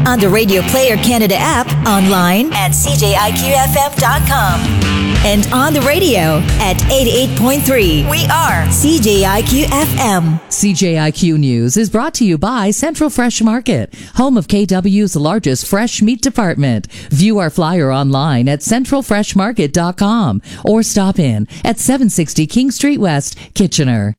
on the Radio Player Canada app, online at cjiqfm.com, and on the radio at 88.3. We are CJIQ-FM. CJIQ News is brought to you by Central Fresh Market, home of KW's largest fresh meat department. View our flyer online at centralfreshmarket.com or stop in at 760 King Street West, Kitchener.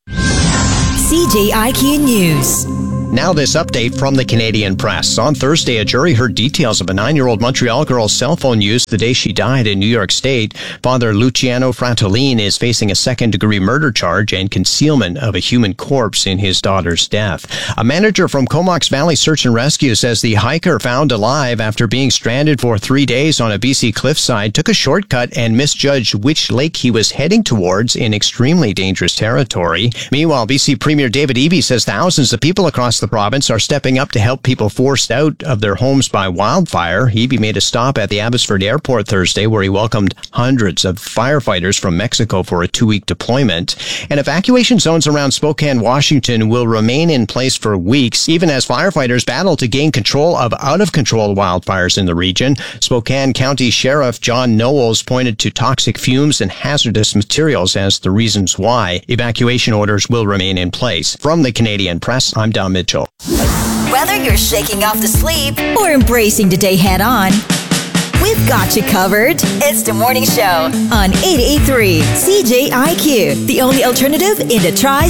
CJIQ News. Now this update from the Canadian Press. On Thursday, a jury heard details of a 9-year-old Montreal girl's cell phone use the day she died in New York State. Father Luciano Fratellin is facing a second-degree murder charge and concealment of a human corpse in his daughter's death. A manager from Comox Valley Search and Rescue says the hiker found alive after being stranded for 3 days on a BC cliffside took a shortcut and misjudged which lake he was heading towards in extremely dangerous territory. Meanwhile, BC Premier David Eby says thousands of people across the province are stepping up to help people forced out of their homes by wildfire. Eby made a stop at the Abbotsford Airport Thursday where he welcomed hundreds of firefighters from Mexico for a 2-week deployment. And evacuation zones around Spokane, Washington will remain in place for weeks, even as firefighters battle to gain control of out-of-control wildfires in the region. Spokane County Sheriff John Knowles pointed to toxic fumes and hazardous materials as the reasons why evacuation orders will remain in place. From the Canadian Press, I'm Don Mitchell. Whether you're shaking off the sleep or embracing the day head on, we've got you covered. It's the morning show on 88.3 CJIQ, the only alternative in the Tri